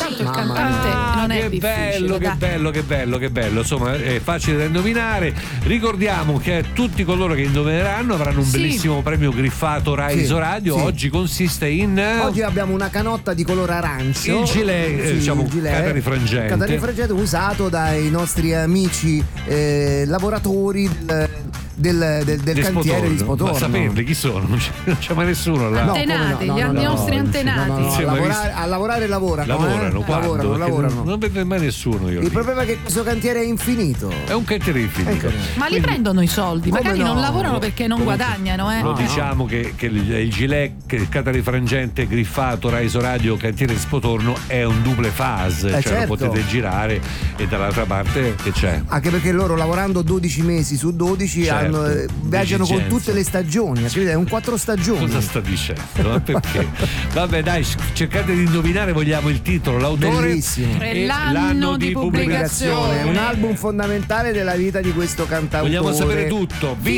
tanto il cantante non è difficile. Che bello, insomma è facile da indovinare. Ricordiamo che tutti coloro che indovineranno avranno un bellissimo premio griffato Rai Radio. Oggi consiste in... Oggi abbiamo una canotta di colore arancio, il gilet, diciamo catarifrangente usato dai nostri amici lavoratori del cantiere di Spotorno. Ma saperli chi sono? Non c'è mai nessuno là. Antenati, gli nostri antenati. A lavorare lavorano. Lavorano. Non vede mai nessuno. Il problema è che questo cantiere è infinito. È un cantiere infinito. Ma li prendono i soldi? Magari non lavorano perché non guadagnano. Lo diciamo che il gilet catarifrangente griffato Rai Radio cantiere di Spotorno è un double phase, cioè certo. Lo potete girare e dall'altra parte che c'è? Anche perché loro lavorando 12 mesi su 12 viaggiano con tutte le stagioni, è un 4 stagioni. Cosa sta dicendo? Ma perché? Vabbè, dai, cercate di indovinare, vogliamo il titolo, l'autore. Bellissimo. E l'anno di pubblicazione. È un album fondamentale della vita di questo cantautore. Vogliamo sapere tutto.